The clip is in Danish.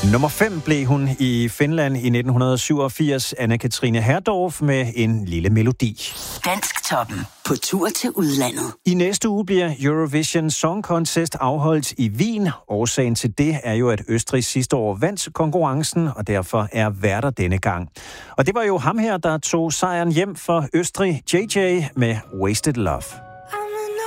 Nummer 5 blev hun i Finland i 1987, Anne-Katrine Herdorf med En lille melodi. Dansktoppen på tur til udlandet. I næste uge bliver Eurovision Song Contest afholdt i Wien. Årsagen til det er jo, at Østrig sidste år vandt konkurrencen, og derfor er værter denne gang. Og det var jo ham her, der tog sejren hjem for Østrig, JJ med Wasted Love.